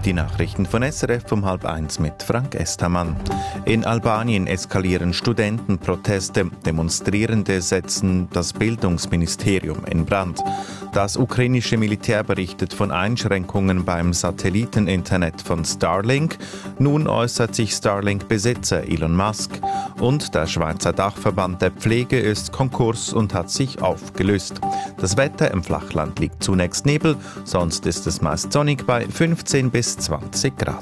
Die Nachrichten von SRF um 12:30 mit Frank Estermann. In Albanien eskalieren Studentenproteste. Demonstrierende setzen das Bildungsministerium in Brand. Das ukrainische Militär berichtet von Einschränkungen beim Satelliteninternet von Starlink. Nun äußert sich Starlink-Besitzer Elon Musk. Und der Schweizer Dachverband der Pflege ist Konkurs und hat sich aufgelöst. Das Wetter im Flachland liegt zunächst Nebel, sonst ist es meist sonnig bei 15 bis 20 Grad.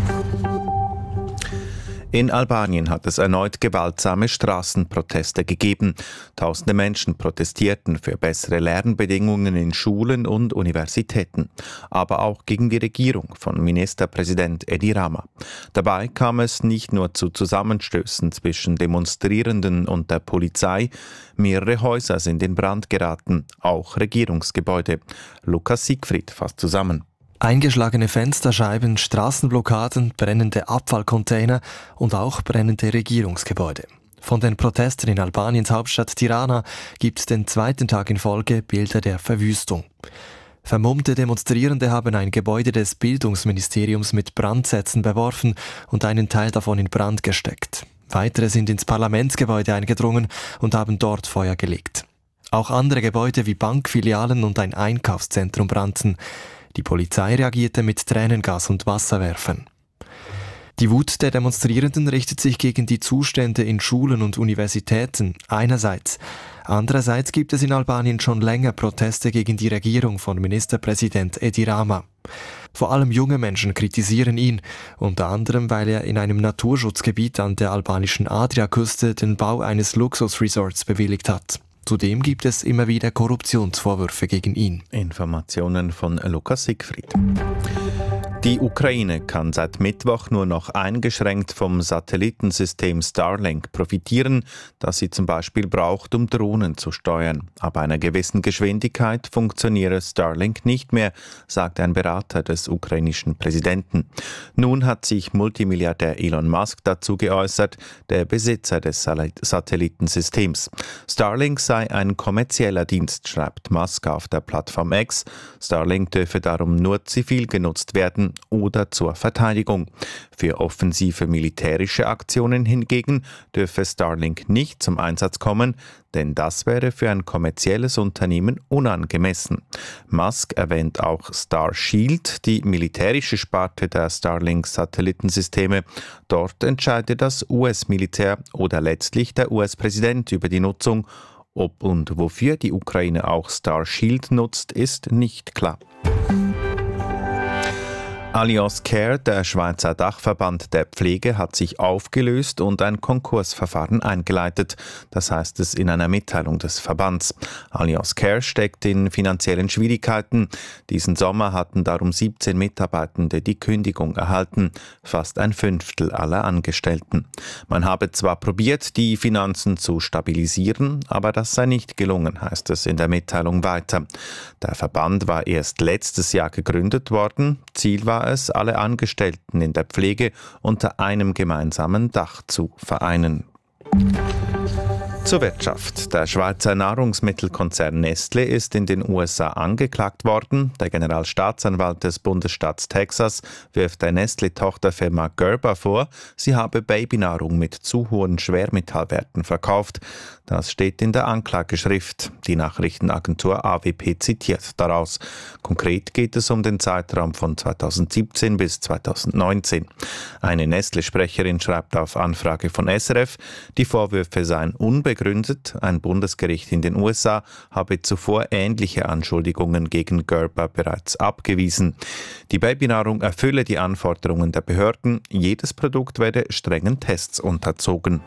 In Albanien hat es erneut gewaltsame Straßenproteste gegeben. Tausende Menschen protestierten für bessere Lernbedingungen in Schulen und Universitäten, aber auch gegen die Regierung von Ministerpräsident Edi Rama. Dabei kam es nicht nur zu Zusammenstößen zwischen Demonstrierenden und der Polizei. Mehrere Häuser sind in Brand geraten, auch Regierungsgebäude. Lukas Siegfried fasst zusammen. Eingeschlagene Fensterscheiben, Straßenblockaden, brennende Abfallcontainer und auch brennende Regierungsgebäude. Von den Protesten in Albaniens Hauptstadt Tirana gibt es den zweiten Tag in Folge Bilder der Verwüstung. Vermummte Demonstrierende haben ein Gebäude des Bildungsministeriums mit Brandsätzen beworfen und einen Teil davon in Brand gesteckt. Weitere sind ins Parlamentsgebäude eingedrungen und haben dort Feuer gelegt. Auch andere Gebäude wie Bankfilialen und ein Einkaufszentrum brannten. Die Polizei reagierte mit Tränengas und Wasserwerfern. Die Wut der Demonstrierenden richtet sich gegen die Zustände in Schulen und Universitäten einerseits. Andererseits gibt es in Albanien schon länger Proteste gegen die Regierung von Ministerpräsident Edi Rama. Vor allem junge Menschen kritisieren ihn, unter anderem, weil er in einem Naturschutzgebiet an der albanischen Adriaküste den Bau eines Luxusresorts bewilligt hat. Zudem gibt es immer wieder Korruptionsvorwürfe gegen ihn. Informationen von Lukas Siegfried. Die Ukraine kann seit Mittwoch nur noch eingeschränkt vom Satellitensystem Starlink profitieren, das sie zum Beispiel braucht, um Drohnen zu steuern. Ab einer gewissen Geschwindigkeit funktioniere Starlink nicht mehr, sagt ein Berater des ukrainischen Präsidenten. Nun hat sich Multimilliardär Elon Musk dazu geäußert, der Besitzer des Satellitensystems. Starlink sei ein kommerzieller Dienst, schreibt Musk auf der Plattform X. Starlink dürfe darum nur zivil genutzt werden oder zur Verteidigung. Für offensive militärische Aktionen hingegen dürfe Starlink nicht zum Einsatz kommen, denn das wäre für ein kommerzielles Unternehmen unangemessen. Musk erwähnt auch Starshield, die militärische Sparte der Starlink-Satellitensysteme. Dort entscheide das US-Militär oder letztlich der US-Präsident über die Nutzung. Ob und wofür die Ukraine auch Starshield nutzt, ist nicht klar. Allianz Care, der Schweizer Dachverband der Pflege, hat sich aufgelöst und ein Konkursverfahren eingeleitet. Das heißt es in einer Mitteilung des Verbands. Allianz Care steckt in finanziellen Schwierigkeiten. Diesen Sommer hatten darum 17 Mitarbeitende die Kündigung erhalten, fast ein Fünftel aller Angestellten. Man habe zwar probiert, die Finanzen zu stabilisieren, aber das sei nicht gelungen, heißt es in der Mitteilung weiter. Der Verband war erst letztes Jahr gegründet worden. Ziel war es, alle Angestellten in der Pflege unter einem gemeinsamen Dach zu vereinen. Zur Wirtschaft. Der Schweizer Nahrungsmittelkonzern Nestlé ist in den USA angeklagt worden. Der Generalstaatsanwalt des Bundesstaats Texas wirft der Nestlé-Tochterfirma Gerber vor, sie habe Babynahrung mit zu hohen Schwermetallwerten verkauft. Das steht in der Anklageschrift. Die Nachrichtenagentur AWP zitiert daraus. Konkret geht es um den Zeitraum von 2017 bis 2019. Eine Nestlé-Sprecherin schreibt auf Anfrage von SRF, die Vorwürfe seien unbegründet. Ein Bundesgericht in den USA habe zuvor ähnliche Anschuldigungen gegen Gerber bereits abgewiesen. Die Babynahrung erfülle die Anforderungen der Behörden. Jedes Produkt werde strengen Tests unterzogen.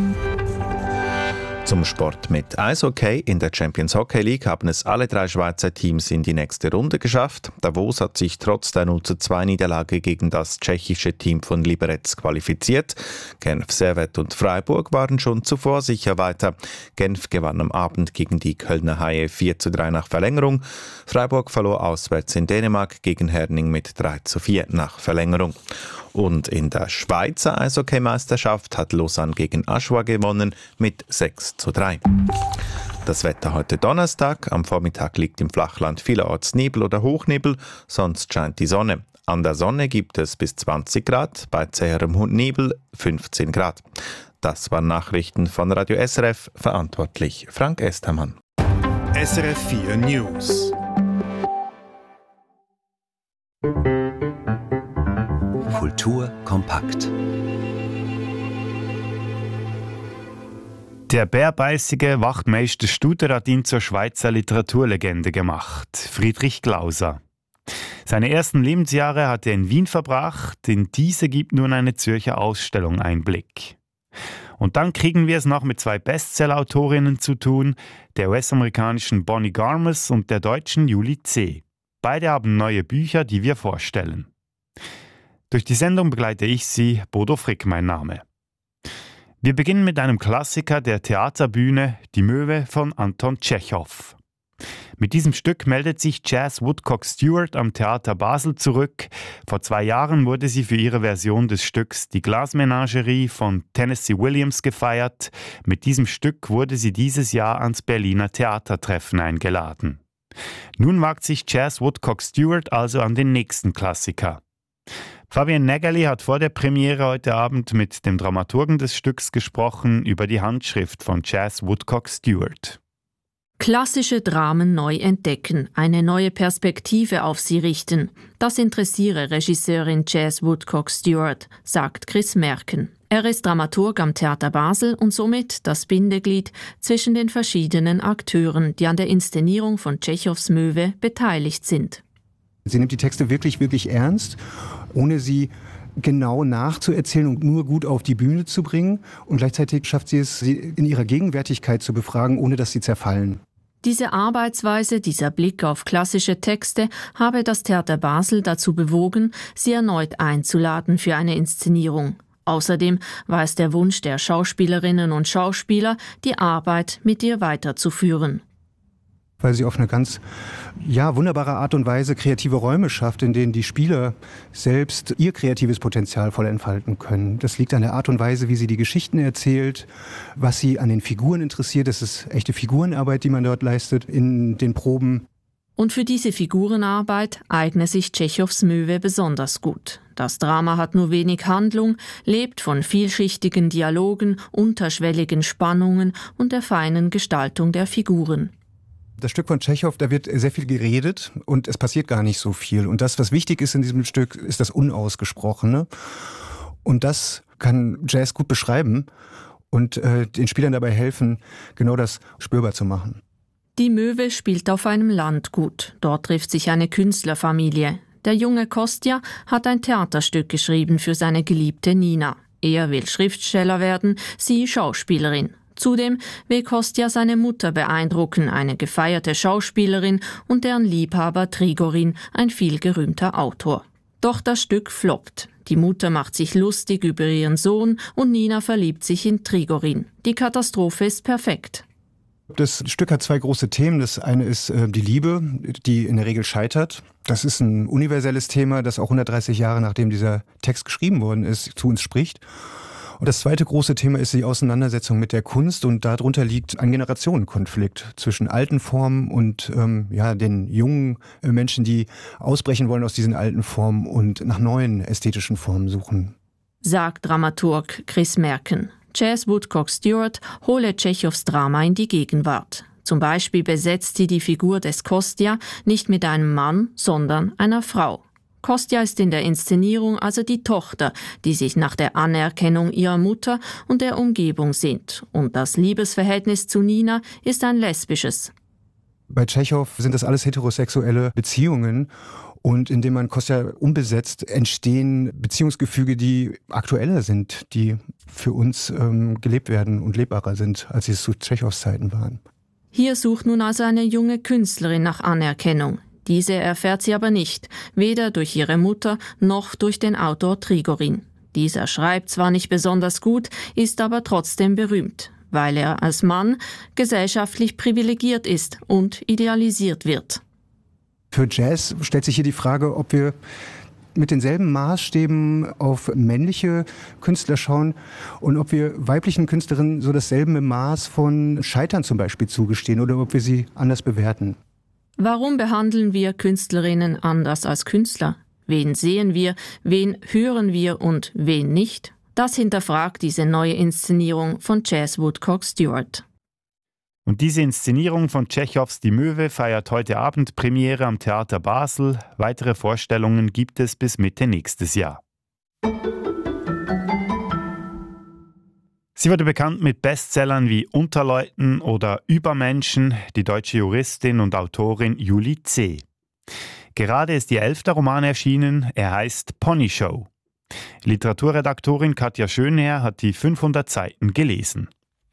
Zum Sport mit Eishockey. In der Champions Hockey League haben es alle 3 Schweizer Teams in die nächste Runde geschafft. Davos hat sich trotz der 0:2 Niederlage gegen das tschechische Team von Liberec qualifiziert. Genf, Servette und Freiburg waren schon zuvor sicher weiter. Genf gewann am Abend gegen die Kölner Haie 4:3 nach Verlängerung. Freiburg verlor auswärts in Dänemark gegen Herning mit 3:4 nach Verlängerung. Und in der Schweizer Eishockeymeisterschaft hat Lausanne gegen Aschua gewonnen mit 6:3. Das Wetter heute Donnerstag. Am Vormittag liegt im Flachland vielerorts Nebel oder Hochnebel, sonst scheint die Sonne. An der Sonne gibt es bis 20 Grad, bei zäherem Nebel 15 Grad. Das waren Nachrichten von Radio SRF, verantwortlich Frank Estermann. SRF 4 News. Kultur kompakt. Der bärbeißige Wachtmeister Studer hat ihn zur Schweizer Literaturlegende gemacht, Friedrich Glauser. Seine ersten Lebensjahre hat er in Wien verbracht, in diese gibt nun eine Zürcher Ausstellung Einblick. Und dann kriegen wir es noch mit zwei Bestseller-Autorinnen zu tun, der US-amerikanischen Bonnie Garmus und der deutschen Julie C. Beide haben neue Bücher, die wir vorstellen. Durch die Sendung begleite ich Sie, Bodo Frick mein Name. Wir beginnen mit einem Klassiker der Theaterbühne, Die Möwe von Anton Tschechow. Mit diesem Stück meldet sich Jazz Woodcock Stewart am Theater Basel zurück. Vor 2 Jahren wurde sie für ihre Version des Stücks Die Glasmenagerie von Tennessee Williams gefeiert. Mit diesem Stück wurde sie dieses Jahr ans Berliner Theatertreffen eingeladen. Nun wagt sich Jazz Woodcock Stewart also an den nächsten Klassiker. Fabian Nägerli hat vor der Premiere heute Abend mit dem Dramaturgen des Stücks gesprochen über die Handschrift von Jazz Woodcock Stewart. Klassische Dramen neu entdecken, eine neue Perspektive auf sie richten. Das interessiere Regisseurin Jazz Woodcock Stewart, sagt Chris Merken. Er ist Dramaturg am Theater Basel und somit das Bindeglied zwischen den verschiedenen Akteuren, die an der Inszenierung von Tschechows Möwe beteiligt sind. Sie nimmt die Texte wirklich, wirklich ernst, ohne sie genau nachzuerzählen und nur gut auf die Bühne zu bringen. Und gleichzeitig schafft sie es, sie in ihrer Gegenwärtigkeit zu befragen, ohne dass sie zerfallen. Diese Arbeitsweise, dieser Blick auf klassische Texte habe das Theater Basel dazu bewogen, sie erneut einzuladen für eine Inszenierung. Außerdem war es der Wunsch der Schauspielerinnen und Schauspieler, die Arbeit mit ihr weiterzuführen. Weil sie auf eine ganz wunderbare Art und Weise kreative Räume schafft, in denen die Spieler selbst ihr kreatives Potenzial voll entfalten können. Das liegt an der Art und Weise, wie sie die Geschichten erzählt, was sie an den Figuren interessiert. Das ist echte Figurenarbeit, die man dort leistet in den Proben. Und für diese Figurenarbeit eigne sich Tschechows Möwe besonders gut. Das Drama hat nur wenig Handlung, lebt von vielschichtigen Dialogen, unterschwelligen Spannungen und der feinen Gestaltung der Figuren. Das Stück von Tschechow, da wird sehr viel geredet und es passiert gar nicht so viel. Und das, was wichtig ist in diesem Stück, ist das Unausgesprochene. Und das kann Jazz gut beschreiben und den Spielern dabei helfen, genau das spürbar zu machen. Die Möwe spielt auf einem Landgut. Dort trifft sich eine Künstlerfamilie. Der junge Kostja hat ein Theaterstück geschrieben für seine geliebte Nina. Er will Schriftsteller werden, sie Schauspielerin. Zudem will Kostja seine Mutter beeindrucken, eine gefeierte Schauspielerin und deren Liebhaber Trigorin, ein vielgerühmter Autor. Doch das Stück floppt. Die Mutter macht sich lustig über ihren Sohn und Nina verliebt sich in Trigorin. Die Katastrophe ist perfekt. Das Stück hat 2 große Themen. Das eine ist die Liebe, die in der Regel scheitert. Das ist ein universelles Thema, das auch 130 Jahre nachdem dieser Text geschrieben worden ist, zu uns spricht. Und das zweite große Thema ist die Auseinandersetzung mit der Kunst und darunter liegt ein Generationenkonflikt zwischen alten Formen und den jungen Menschen, die ausbrechen wollen aus diesen alten Formen und nach neuen ästhetischen Formen suchen. Sagt Dramaturg Chris Merken. Jazz Woodcock Stewart hole Tschechows Drama in die Gegenwart. Zum Beispiel besetzt sie die Figur des Kostja nicht mit einem Mann, sondern einer Frau. Kostja ist in der Inszenierung also die Tochter, die sich nach der Anerkennung ihrer Mutter und der Umgebung sehnt. Und das Liebesverhältnis zu Nina ist ein lesbisches. Bei Tschechow sind das alles heterosexuelle Beziehungen. Und indem man Kostja umbesetzt, entstehen Beziehungsgefüge, die aktueller sind, die für uns gelebt werden und lebbarer sind, als sie es zu Tschechows Zeiten waren. Hier sucht nun also eine junge Künstlerin nach Anerkennung. Diese erfährt sie aber nicht, weder durch ihre Mutter noch durch den Autor Trigorin. Dieser schreibt zwar nicht besonders gut, ist aber trotzdem berühmt, weil er als Mann gesellschaftlich privilegiert ist und idealisiert wird. Für Jazz stellt sich hier die Frage, ob wir mit denselben Maßstäben auf männliche Künstler schauen und ob wir weiblichen Künstlerinnen so dasselbe Maß von Scheitern zum Beispiel zugestehen oder ob wir sie anders bewerten. Warum behandeln wir Künstlerinnen anders als Künstler? Wen sehen wir, wen hören wir und wen nicht? Das hinterfragt diese neue Inszenierung von Jazz Woodcock Stewart. Und diese Inszenierung von Tschechows Die Möwe feiert heute Abend Premiere am Theater Basel. Weitere Vorstellungen gibt es bis Mitte nächstes Jahr. Sie wurde bekannt mit Bestsellern wie Unterleuten oder Übermenschen, die deutsche Juristin und Autorin Julie C. Gerade ist ihr 11. Roman erschienen, er heißt Pony Show. Literaturredaktorin Katja Schönherr hat die 500 Seiten gelesen.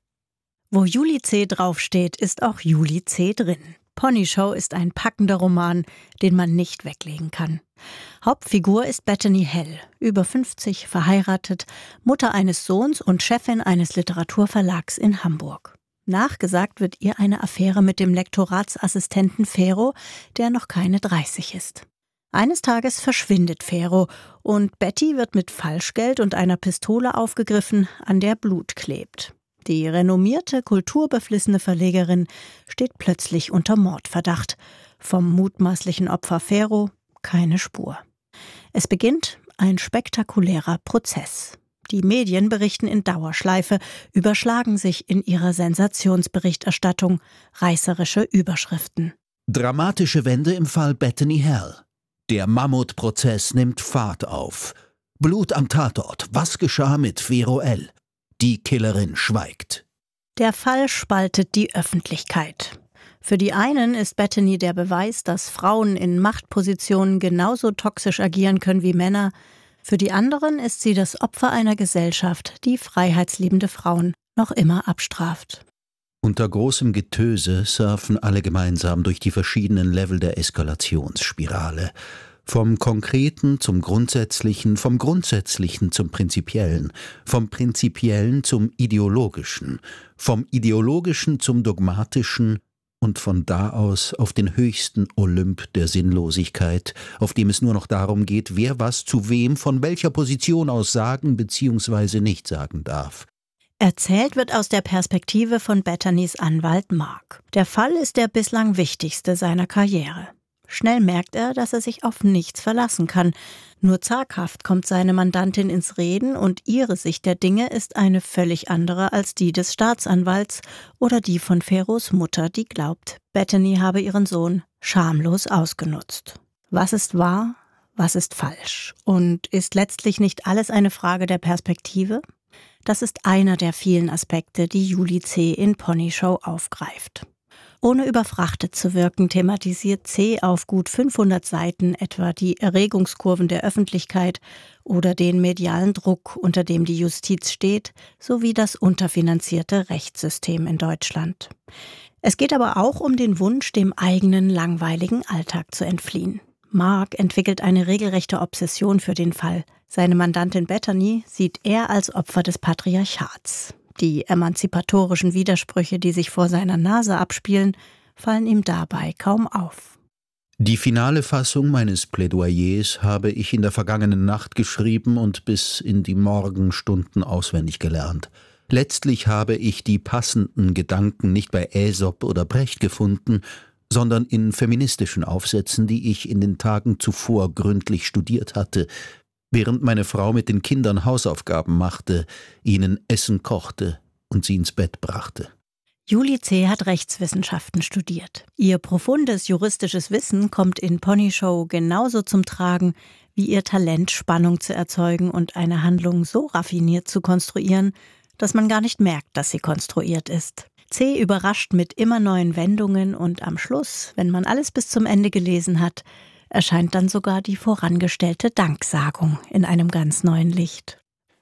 Wo Julie C. draufsteht, ist auch Julie C. drin. Pony Show ist ein packender Roman, den man nicht weglegen kann. Hauptfigur ist Bethany Hell, über 50, verheiratet, Mutter eines Sohns und Chefin eines Literaturverlags in Hamburg. Nachgesagt wird ihr eine Affäre mit dem Lektoratsassistenten Fero, der noch keine 30 ist. Eines Tages verschwindet Fero und Betty wird mit Falschgeld und einer Pistole aufgegriffen, an der Blut klebt. Die renommierte, kulturbeflissene Verlegerin steht plötzlich unter Mordverdacht. Vom mutmaßlichen Opfer Fero keine Spur. Es beginnt ein spektakulärer Prozess. Die Medien berichten in Dauerschleife, überschlagen sich in ihrer Sensationsberichterstattung, reißerische Überschriften. Dramatische Wende im Fall Bethany Hell. Der Mammutprozess nimmt Fahrt auf. Blut am Tatort. Was geschah mit Fero L.? Die Killerin schweigt. Der Fall spaltet die Öffentlichkeit. Für die einen ist Bethany der Beweis, dass Frauen in Machtpositionen genauso toxisch agieren können wie Männer. Für die anderen ist sie das Opfer einer Gesellschaft, die freiheitsliebende Frauen noch immer abstraft. Unter großem Getöse surfen alle gemeinsam durch die verschiedenen Level der Eskalationsspirale. Vom Konkreten zum Grundsätzlichen, vom Grundsätzlichen zum Prinzipiellen, vom Prinzipiellen zum Ideologischen, vom Ideologischen zum Dogmatischen und von da aus auf den höchsten Olymp der Sinnlosigkeit, auf dem es nur noch darum geht, wer was zu wem von welcher Position aus sagen bzw. nicht sagen darf. Erzählt wird aus der Perspektive von Bethanys Anwalt Mark. Der Fall ist der bislang wichtigste seiner Karriere. Schnell merkt er, dass er sich auf nichts verlassen kann. Nur zaghaft kommt seine Mandantin ins Reden und ihre Sicht der Dinge ist eine völlig andere als die des Staatsanwalts oder die von Feros Mutter, die glaubt, Bethany habe ihren Sohn schamlos ausgenutzt. Was ist wahr, was ist falsch? Und ist letztlich nicht alles eine Frage der Perspektive? Das ist einer der vielen Aspekte, die Julie C. in Pony Show aufgreift. Ohne überfrachtet zu wirken, thematisiert C. auf gut 500 Seiten etwa die Erregungskurven der Öffentlichkeit oder den medialen Druck, unter dem die Justiz steht, sowie das unterfinanzierte Rechtssystem in Deutschland. Es geht aber auch um den Wunsch, dem eigenen langweiligen Alltag zu entfliehen. Mark entwickelt eine regelrechte Obsession für den Fall. Seine Mandantin Bethany sieht er als Opfer des Patriarchats. Die emanzipatorischen Widersprüche, die sich vor seiner Nase abspielen, fallen ihm dabei kaum auf. Die finale Fassung meines Plädoyers habe ich in der vergangenen Nacht geschrieben und bis in die Morgenstunden auswendig gelernt. Letztlich habe ich die passenden Gedanken nicht bei Aesop oder Brecht gefunden, sondern in feministischen Aufsätzen, die ich in den Tagen zuvor gründlich studiert hatte, während meine Frau mit den Kindern Hausaufgaben machte, ihnen Essen kochte und sie ins Bett brachte. Julie C. hat Rechtswissenschaften studiert. Ihr profundes juristisches Wissen kommt in Pony Show genauso zum Tragen, wie ihr Talent, Spannung zu erzeugen und eine Handlung so raffiniert zu konstruieren, dass man gar nicht merkt, dass sie konstruiert ist. C. überrascht mit immer neuen Wendungen und am Schluss, wenn man alles bis zum Ende gelesen hat, erscheint dann sogar die vorangestellte Danksagung in einem ganz neuen Licht.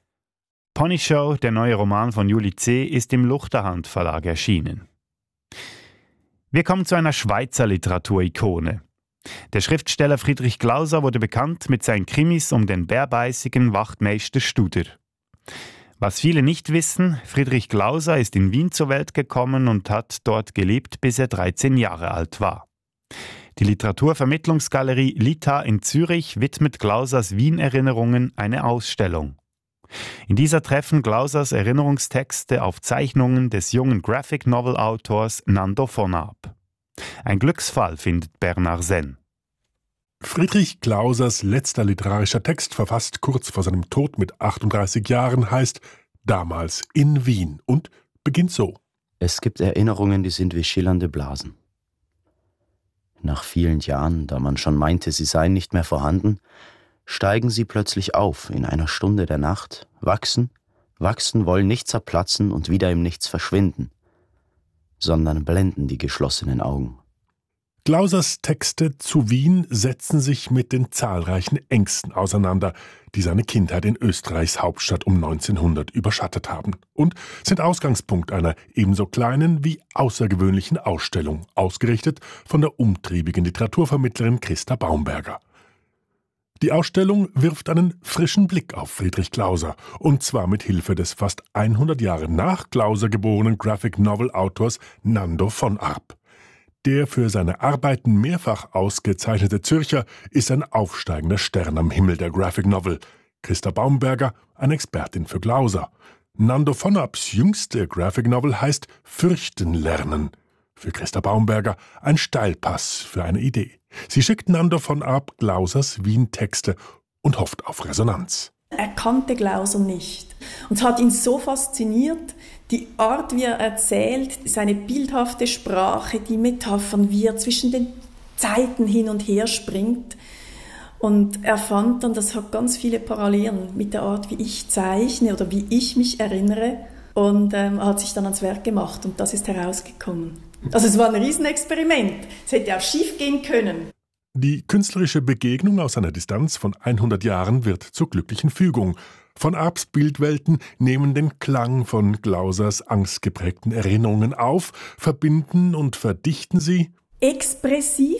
Pony Show, der neue Roman von Julie C., ist im Luchterhand Verlag erschienen. Wir kommen zu einer Schweizer Literaturikone. Der Schriftsteller Friedrich Glauser wurde bekannt mit seinen Krimis um den bärbeißigen Wachtmeister Studer. Was viele nicht wissen, Friedrich Glauser ist in Wien zur Welt gekommen und hat dort gelebt, bis er 13 Jahre alt war. Die Literaturvermittlungsgalerie Lita in Zürich widmet Glausers Wien-Erinnerungen eine Ausstellung. In dieser treffen Glausers Erinnerungstexte auf Zeichnungen des jungen Graphic-Novel-Autors Nando von Arp. Ein Glücksfall findet Bernard Senn. Friedrich Glausers letzter literarischer Text, verfasst kurz vor seinem Tod mit 38 Jahren, heißt »Damals in Wien« und beginnt so. Es gibt Erinnerungen, die sind wie schillernde Blasen. Nach vielen Jahren, da man schon meinte, sie seien nicht mehr vorhanden, steigen sie plötzlich auf in einer Stunde der Nacht, wachsen, wollen nicht zerplatzen und wieder im Nichts verschwinden, sondern blenden die geschlossenen Augen. Glausers Texte zu Wien setzen sich mit den zahlreichen Ängsten auseinander, die seine Kindheit in Österreichs Hauptstadt um 1900 überschattet haben und sind Ausgangspunkt einer ebenso kleinen wie außergewöhnlichen Ausstellung, ausgerichtet von der umtriebigen Literaturvermittlerin Christa Baumberger. Die Ausstellung wirft einen frischen Blick auf Friedrich Glauser, und zwar mit Hilfe des fast 100 Jahre nach Glauser geborenen Graphic-Novel-Autors Nando von Arp. Der für seine Arbeiten mehrfach ausgezeichnete Zürcher ist ein aufsteigender Stern am Himmel der Graphic Novel. Christa Baumberger, eine Expertin für Glauser. Nando von Arps jüngste Graphic Novel heißt »Fürchten lernen«. Für Christa Baumberger ein Steilpass für eine Idee. Sie schickt Nando von Arp Glausers Wien-Texte und hofft auf Resonanz. Er kannte Glauser nicht. Und es hat ihn so fasziniert, die Art, wie er erzählt, seine bildhafte Sprache, die Metaphern, wie er zwischen den Zeiten hin und her springt. Und er fand dann, das hat ganz viele Parallelen mit der Art, wie ich zeichne oder wie ich mich erinnere. Und hat sich dann ans Werk gemacht und das ist herausgekommen. Also es war ein Riesenexperiment. Es hätte auch schief gehen können. Die künstlerische Begegnung aus einer Distanz von 100 Jahren wird zur glücklichen Fügung. Von Arps Bildwelten nehmen den Klang von Glausers angstgeprägten Erinnerungen auf, verbinden und verdichten sie expressiv,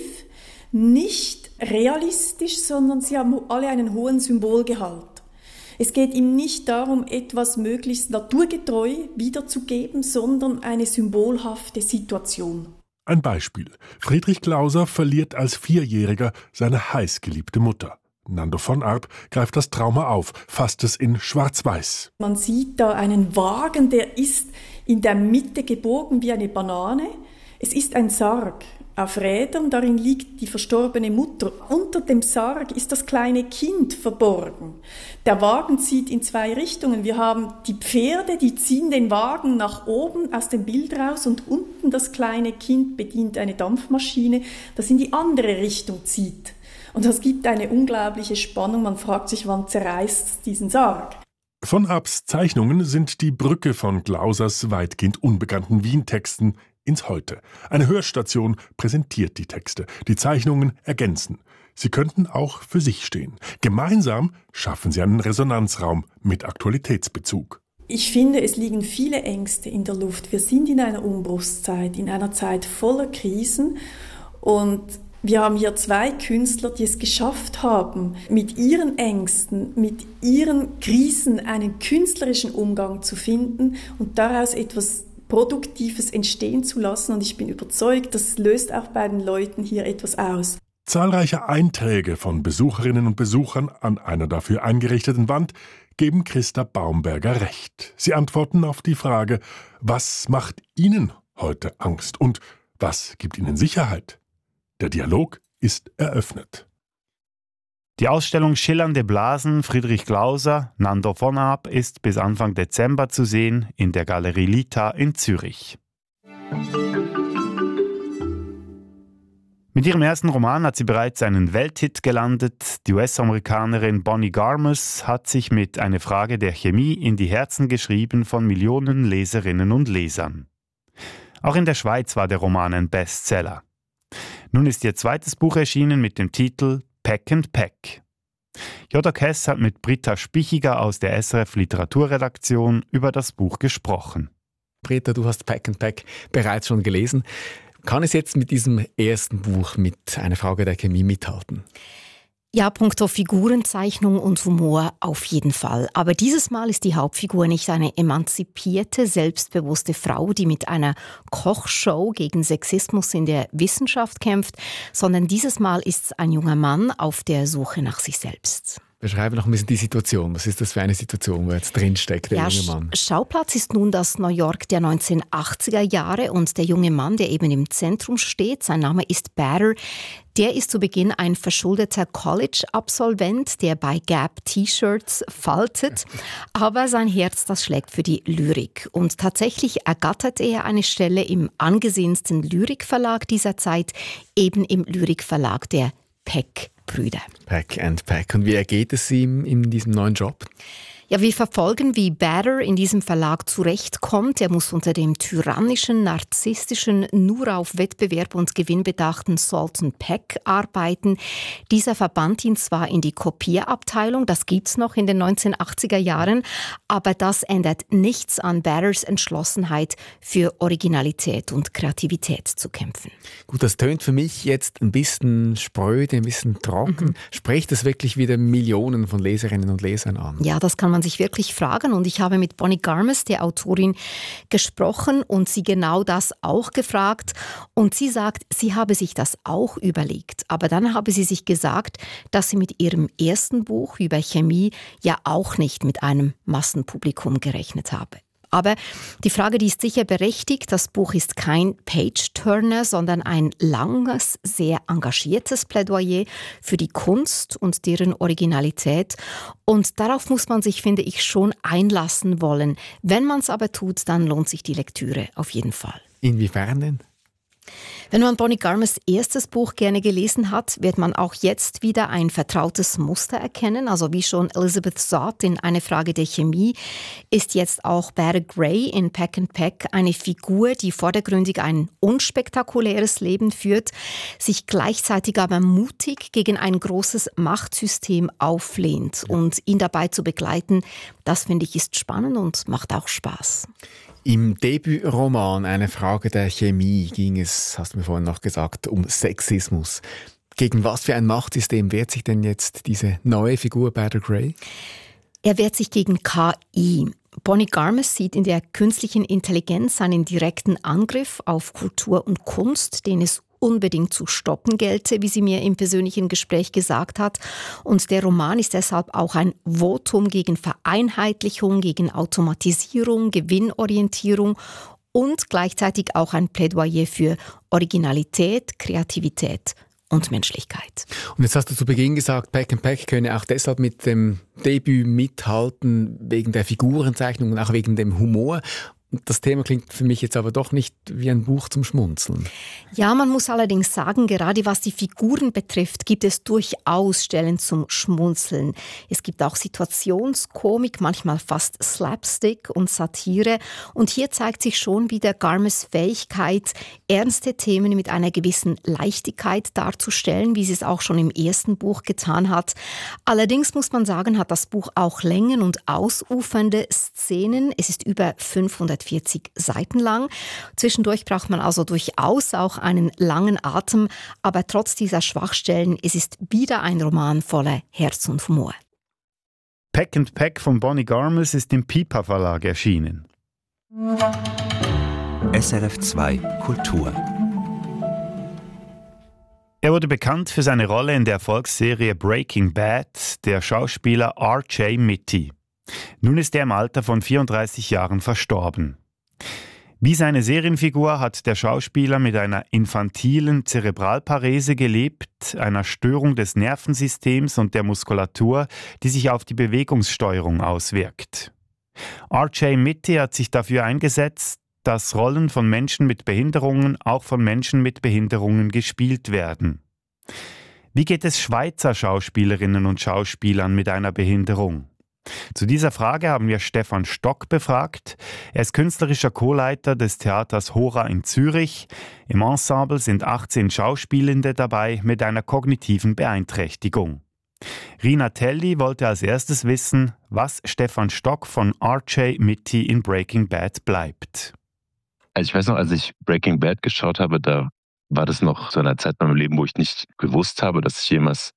nicht realistisch, sondern sie haben alle einen hohen Symbolgehalt. Es geht ihm nicht darum, etwas möglichst naturgetreu wiederzugeben, sondern eine symbolhafte Situation. Ein Beispiel. Friedrich Glauser verliert als 4-Jähriger seine heißgeliebte Mutter. Nando von Arp greift das Trauma auf, fasst es in Schwarz-Weiß. Man sieht da einen Wagen, der ist in der Mitte gebogen wie eine Banane. Es ist ein Sarg auf Rädern, darin liegt die verstorbene Mutter. Unter dem Sarg ist das kleine Kind verborgen. Der Wagen zieht in 2 Richtungen. Wir haben die Pferde, die ziehen den Wagen nach oben aus dem Bild raus und unten das kleine Kind bedient eine Dampfmaschine, das in die andere Richtung zieht. Und das gibt eine unglaubliche Spannung. Man fragt sich, wann zerreißt es diesen Sarg? Von Arps Zeichnungen sind die Brücke von Glausers weitgehend unbekannten Wien-Texten ins Heute. Eine Hörstation präsentiert die Texte. Die Zeichnungen ergänzen. Sie könnten auch für sich stehen. Gemeinsam schaffen sie einen Resonanzraum mit Aktualitätsbezug. Ich finde, es liegen viele Ängste in der Luft. Wir sind in einer Umbruchszeit, in einer Zeit voller Krisen. Und wir haben hier 2 Künstler, die es geschafft haben, mit ihren Ängsten, mit ihren Krisen einen künstlerischen Umgang zu finden und daraus etwas Produktives entstehen zu lassen. Und ich bin überzeugt, das löst auch bei den Leuten hier etwas aus. Zahlreiche Einträge von Besucherinnen und Besuchern an einer dafür eingerichteten Wand geben Christa Baumberger recht. Sie antworten auf die Frage, was macht Ihnen heute Angst und was gibt Ihnen Sicherheit? Der Dialog ist eröffnet. Die Ausstellung Schillernde Blasen Friedrich Glauser, Nando von Arp ist bis Anfang Dezember zu sehen in der Galerie Lita in Zürich. Mit ihrem ersten Roman hat sie bereits einen Welthit gelandet. Die US-Amerikanerin Bonnie Garmus hat sich mit Eine Frage der Chemie in die Herzen geschrieben von Millionen Leserinnen und Lesern. Auch in der Schweiz war der Roman ein Bestseller. Nun ist ihr zweites Buch erschienen mit dem Titel Pack and Pack. Joda Kess hat mit Britta Spichiger aus der SRF Literaturredaktion über das Buch gesprochen. Britta, du hast Pack and Pack bereits schon gelesen. Kann es jetzt mit diesem ersten Buch mit Eine Frage der Chemie mithalten? Ja, punkto Figurenzeichnung und Humor auf jeden Fall. Aber dieses Mal ist die Hauptfigur nicht eine emanzipierte, selbstbewusste Frau, die mit einer Kochshow gegen Sexismus in der Wissenschaft kämpft, sondern dieses Mal ist es ein junger Mann auf der Suche nach sich selbst. Beschreibe noch ein bisschen die Situation. Was ist das für eine Situation, wo jetzt drinsteckt, der junge Mann? Schauplatz ist nun das New York der 1980er Jahre und der junge Mann, der eben im Zentrum steht, sein Name ist Bader, der ist zu Beginn ein verschuldeter College-Absolvent, der bei Gap T-Shirts faltet, aber sein Herz, das schlägt für die Lyrik. Und tatsächlich ergattert er eine Stelle im angesehensten Lyrikverlag dieser Zeit, eben im Lyrikverlag der Peck-Brüder. Peck and Peck. Und wie ergeht es ihm in diesem neuen Job? Ja, wir verfolgen, wie Bader in diesem Verlag zurechtkommt. Er muss unter dem tyrannischen, narzisstischen, nur auf Wettbewerb und Gewinn bedachten Sultan Peck arbeiten. Dieser verbannt ihn zwar in die Kopierabteilung, das gibt's noch in den 1980er Jahren, aber das ändert nichts an Baders Entschlossenheit, für Originalität und Kreativität zu kämpfen. Gut, das tönt für mich jetzt ein bisschen spröde, ein bisschen trocken. Spricht das wirklich wieder Millionen von Leserinnen und Lesern an? Ja, das kann man sich wirklich fragen. Und ich habe mit Bonnie Garmes, der Autorin, gesprochen und sie genau das auch gefragt. Und sie sagt, sie habe sich das auch überlegt. Aber dann habe sie sich gesagt, dass sie mit ihrem ersten Buch über Chemie ja auch nicht mit einem Massenpublikum gerechnet habe. Aber die Frage, die ist sicher berechtigt. Das Buch ist kein Page-Turner, sondern ein langes, sehr engagiertes Plädoyer für die Kunst und deren Originalität. Und darauf muss man sich, finde ich, schon einlassen wollen. Wenn man es aber tut, dann lohnt sich die Lektüre auf jeden Fall. Inwiefern denn? Wenn man Bonnie Garmes erstes Buch gerne gelesen hat, wird man auch jetzt wieder ein vertrautes Muster erkennen. Also wie schon Elizabeth Zott in Eine Frage der Chemie, ist jetzt auch Bader Gray in Peck and Peck eine Figur, die vordergründig ein unspektakuläres Leben führt, sich gleichzeitig aber mutig gegen ein großes Machtsystem auflehnt. Und ihn dabei zu begleiten, das finde ich ist spannend und macht auch Spaß. Im Debütroman Eine Frage der Chemie ging es, hast du mir vorhin noch gesagt, um Sexismus. Gegen was für ein Machtsystem wehrt sich denn jetzt diese neue Figur Bader Gray? Er wehrt sich gegen KI. Bonnie Garmes sieht in der künstlichen Intelligenz einen direkten Angriff auf Kultur und Kunst, den es unbedingt zu stoppen gelte, wie sie mir im persönlichen Gespräch gesagt hat. Und der Roman ist deshalb auch ein Votum gegen Vereinheitlichung, gegen Automatisierung, Gewinnorientierung und gleichzeitig auch ein Plädoyer für Originalität, Kreativität und Menschlichkeit. Und jetzt hast du zu Beginn gesagt, Peck and Peck könne auch deshalb mit dem Debüt mithalten, wegen der Figurenzeichnung und auch wegen dem Humor. Das Thema klingt für mich jetzt aber doch nicht wie ein Buch zum Schmunzeln. Ja, man muss allerdings sagen, gerade was die Figuren betrifft, gibt es durchaus Stellen zum Schmunzeln. Es gibt auch Situationskomik, manchmal fast Slapstick und Satire. Und hier zeigt sich schon wieder Garmes Fähigkeit, ernste Themen mit einer gewissen Leichtigkeit darzustellen, wie sie es auch schon im ersten Buch getan hat. Allerdings muss man sagen, hat das Buch auch Längen und ausufernde Szenen. Es ist über 540 Seiten lang. Zwischendurch braucht man also durchaus auch einen langen Atem, aber trotz dieser Schwachstellen, es ist wieder ein Roman voller Herz und Humor. Peck and Peck von Bonnie Garmes ist im Pipa Verlag erschienen. SRF 2 Kultur. Er wurde bekannt für seine Rolle in der Erfolgsserie Breaking Bad, der Schauspieler R.J. Mitte. Nun ist er im Alter von 34 Jahren verstorben. Wie seine Serienfigur hat der Schauspieler mit einer infantilen Zerebralparese gelebt, einer Störung des Nervensystems und der Muskulatur, die sich auf die Bewegungssteuerung auswirkt. R.J. Mitte hat sich dafür eingesetzt, dass Rollen von Menschen mit Behinderungen auch von Menschen mit Behinderungen gespielt werden. Wie geht es Schweizer Schauspielerinnen und Schauspielern mit einer Behinderung? Zu dieser Frage haben wir Stefan Stock befragt. Er ist künstlerischer Co-Leiter des Theaters Hora in Zürich. Im Ensemble sind 18 Schauspielende dabei mit einer kognitiven Beeinträchtigung. Rina Telli wollte als erstes wissen, was Stefan Stock von R.J. Mitte in Breaking Bad bleibt. Also ich weiß noch, als ich Breaking Bad geschaut habe, da war das noch so eine Zeit in meinem Leben, wo ich nicht gewusst habe, dass ich jemals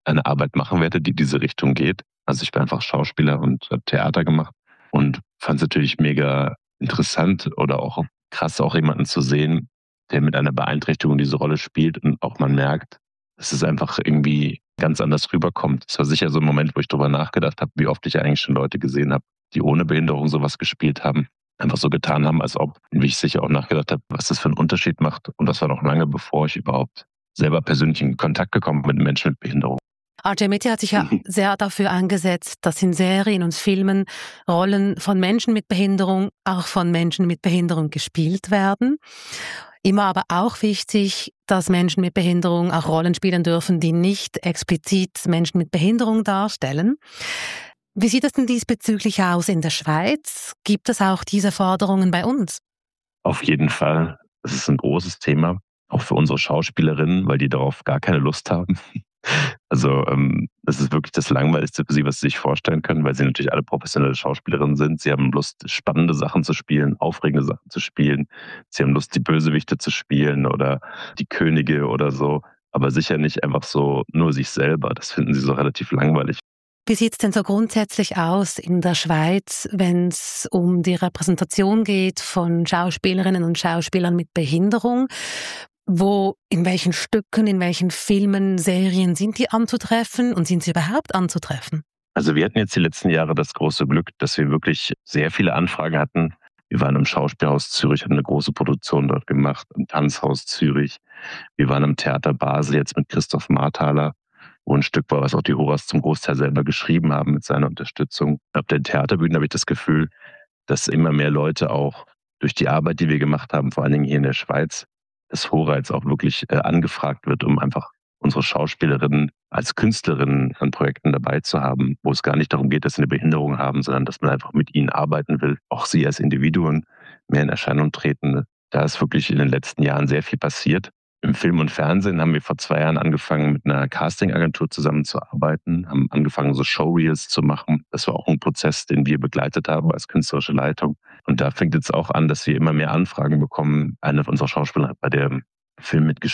eine Arbeit machen werde, die diese Richtung geht. Also ich bin einfach Schauspieler und habe Theater gemacht und fand es natürlich mega interessant oder auch krass, auch jemanden zu sehen, der mit einer Beeinträchtigung diese Rolle spielt und auch man merkt, dass es einfach irgendwie ganz anders rüberkommt. Es war sicher so ein Moment, wo ich darüber nachgedacht habe, wie oft ich eigentlich schon Leute gesehen habe, die ohne Behinderung sowas gespielt haben, einfach so getan haben, als ob, wie ich sicher auch nachgedacht habe, was das für einen Unterschied macht. Und das war noch lange, bevor ich überhaupt selber persönlich in Kontakt gekommen bin mit Menschen mit Behinderung. Arjay Meti hat sich ja sehr dafür eingesetzt, dass in Serien und Filmen Rollen von Menschen mit Behinderung auch von Menschen mit Behinderung gespielt werden. Immer aber auch wichtig, dass Menschen mit Behinderung auch Rollen spielen dürfen, die nicht explizit Menschen mit Behinderung darstellen. Wie sieht es denn diesbezüglich aus in der Schweiz? Gibt es auch diese Forderungen bei uns? Auf jeden Fall. Das ist ein großes Thema, auch für unsere Schauspielerinnen, weil die darauf gar keine Lust haben. Also das ist wirklich das Langweiligste für sie, was sie sich vorstellen können, weil sie natürlich alle professionelle Schauspielerinnen sind. Sie haben Lust, spannende Sachen zu spielen, aufregende Sachen zu spielen. Sie haben Lust, die Bösewichte zu spielen oder die Könige oder so. Aber sicher nicht einfach so nur sich selber. Das finden sie so relativ langweilig. Wie sieht es denn so grundsätzlich aus in der Schweiz, wenn es um die Repräsentation geht von Schauspielerinnen und Schauspielern mit Behinderung? In welchen Stücken, in welchen Filmen, Serien sind die anzutreffen und sind sie überhaupt anzutreffen? Also wir hatten jetzt die letzten Jahre das große Glück, dass wir wirklich sehr viele Anfragen hatten. Wir waren im Schauspielhaus Zürich, haben eine große Produktion dort gemacht, im Tanzhaus Zürich. Wir waren im Theater Basel jetzt mit Christoph Marthaler, wo ein Stück war, was auch die Horas zum Großteil selber geschrieben haben mit seiner Unterstützung. Auf den Theaterbühnen habe ich das Gefühl, dass immer mehr Leute auch durch die Arbeit, die wir gemacht haben, vor allen Dingen hier in der Schweiz, dass Hora jetzt auch wirklich angefragt wird, um einfach unsere Schauspielerinnen als Künstlerinnen an Projekten dabei zu haben, wo es gar nicht darum geht, dass sie eine Behinderung haben, sondern dass man einfach mit ihnen arbeiten will, auch sie als Individuen mehr in Erscheinung treten. Da ist wirklich in den letzten Jahren sehr viel passiert. Im Film und Fernsehen haben wir vor 2 Jahren angefangen, mit einer Castingagentur zusammenzuarbeiten, haben angefangen, so Showreels zu machen. Das war auch ein Prozess, den wir begleitet haben als künstlerische Leitung. Und da fängt jetzt auch an, dass wir immer mehr Anfragen bekommen. Eine unserer Schauspieler hat bei dem Film mitgespielt.